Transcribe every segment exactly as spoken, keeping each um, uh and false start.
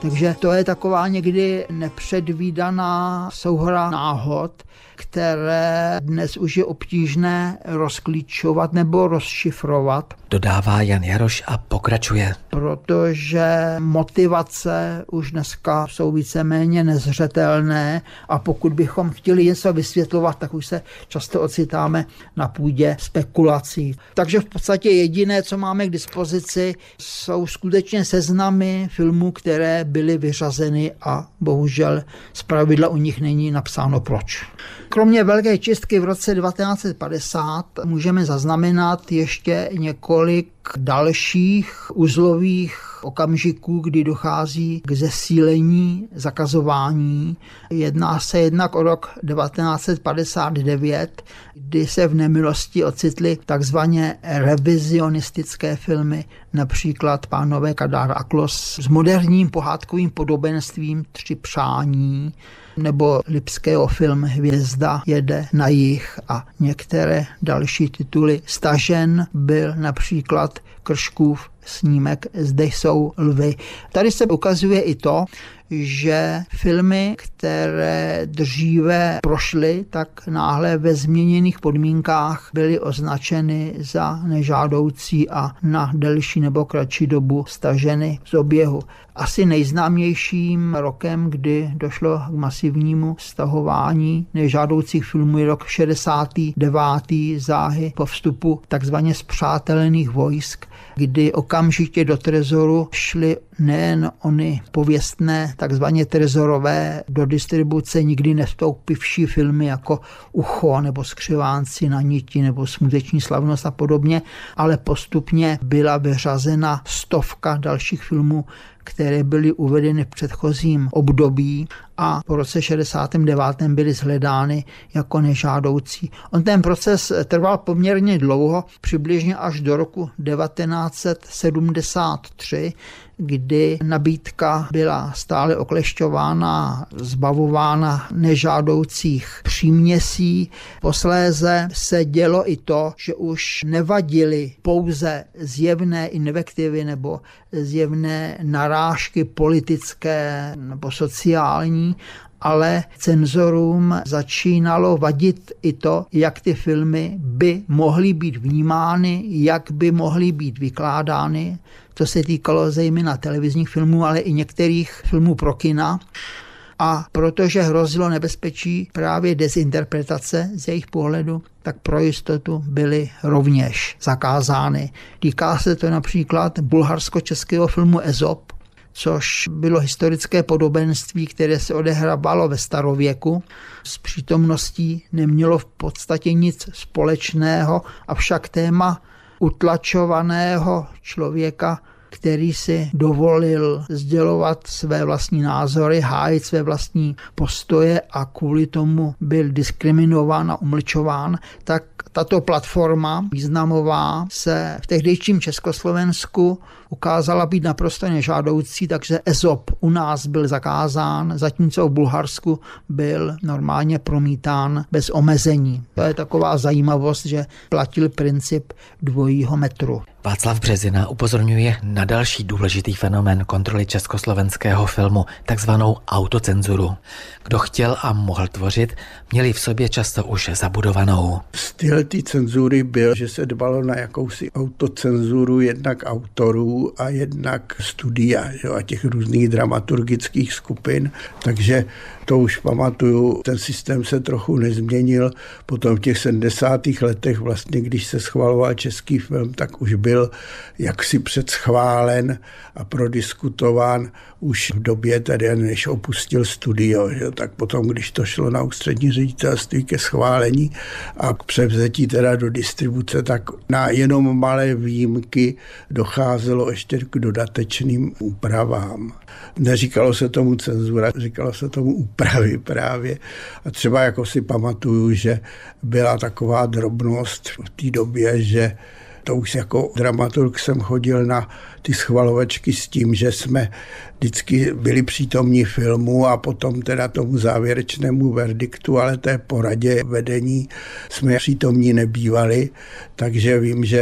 Takže to je taková někdy nepředvídaná souhra náhod, které dnes už je obtížné rozklíčovat nebo rozšifrovat. Dodává Jan Jaroš a pokračuje. Protože motivace už dneska jsou víceméně nezřetelné a pokud bychom chtěli něco vysvětlovat, tak už se často ocitáme na půdě spekulací. Takže v podstatě jediné, co máme k dispozici, jsou skutečně seznamy filmů, které byly vyřazeny a bohužel zpravidla u nich není napsáno proč. Kromě Velké čistky v roce devatenáct set padesát můžeme zaznamenat ještě několik dalších uzlových okamžiků, kdy dochází k zesílení zakazování. Jedná se jednak o rok devatenáct set padesát devět, kdy se v nemilosti ocitly takzvaně revizionistické filmy, například Pánové Kadár a Klos s moderním pohádkovým podobenstvím Tři přání, nebo Lipského film Hvězda jede na jih a některé další tituly. Stažen byl například Krškův snímek Zde jsou lvy. Tady se ukazuje i to, že filmy, které dříve prošly, tak náhle ve změněných podmínkách byly označeny za nežádoucí a na delší nebo kratší dobu staženy z oběhu. Asi nejznámějším rokem, kdy došlo k masivnímu stahování nežádoucích filmů, je rok šedesátý devátý záhy po vstupu takzvaně spřátelených vojsk, kdy okamžitě do trezoru šly nejen ony pověstné takzvaně trezorové do distribuce nikdy nevstoupivší filmy jako Ucho nebo Skřivánci na niti nebo Smuteční slavnost a podobně, ale postupně byla vyřazena stovka dalších filmů, které byly uvedeny v předchozím období a po roce šedesátém devátém byly shledány jako nežádoucí. On ten proces trval poměrně dlouho, přibližně až do roku devatenáct set sedmdesát tři, kdy nabídka byla stále oklešťována, zbavována nežádoucích příměsí. Posléze se dělo i to, že už nevadily pouze zjevné invektivy nebo zjevné narážky politické nebo sociální, ale cenzorům začínalo vadit i to, jak ty filmy by mohly být vnímány, jak by mohly být vykládány. To se týkalo zejména televizních filmů, ale i některých filmů pro kina. A protože hrozilo nebezpečí právě dezinterpretace z jejich pohledu, tak pro jistotu byly rovněž zakázány. Týká se to například bulharsko-českého filmu Ezop, což bylo historické podobenství, které se odehrávalo ve starověku. S přítomností nemělo v podstatě nic společného, avšak téma utlačovaného člověka, který si dovolil sdělovat své vlastní názory, hájit své vlastní postoje a kvůli tomu byl diskriminován a umlčován, tak tato platforma významová se v tehdejším Československu ukázala být naprosto nežádoucí, takže Ezop u nás byl zakázán, zatímco v Bulharsku byl normálně promítán bez omezení. To je taková zajímavost, že platil princip dvojího metru. Václav Březina upozorňuje na další důležitý fenomén kontroly československého filmu, takzvanou autocenzuru. Kdo chtěl a mohl tvořit, měli v sobě často už zabudovanou. Styl té cenzury byl, že se dbalo na jakousi autocenzuru jednak autorů a jednak studia, jo, a těch různých dramaturgických skupin, takže to už pamatuju, ten systém se trochu nezměnil. Potom v těch sedmdesátých letech vlastně, když se schvaloval český film, tak už byl jaksi předschválen a prodiskutován už v době tedy, než opustil studio. Že? Tak potom, když to šlo na ústřední ředitelství ke schválení a k převzetí teda do distribuce, tak na jenom malé výjimky docházelo ještě k dodatečným úpravám. Neříkalo se tomu cenzura, říkalo se tomu úpravy právě. A třeba jako si pamatuju, že byla taková drobnost v té době, že to už jako dramaturg jsem chodil na ty schvalovačky s tím, že jsme vždycky byli přítomní filmu a potom teda tomu závěrečnému verdiktu, ale té poradě vedení jsme přítomní nebývali, takže vím, že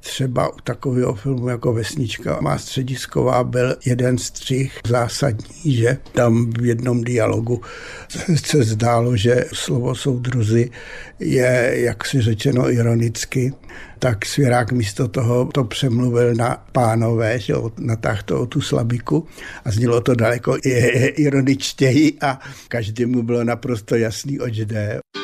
třeba u takového filmu jako Vesnička má středisková byl jeden střih zásadní, že tam v jednom dialogu se zdálo, že slovo soudruzi je, jak si řečeno ironicky, tak Svěrák místo toho to přemluvil na pánové, že natáhl to o tu slabiku a znělo to daleko ironičtěji a každému bylo naprosto jasný, oč jde.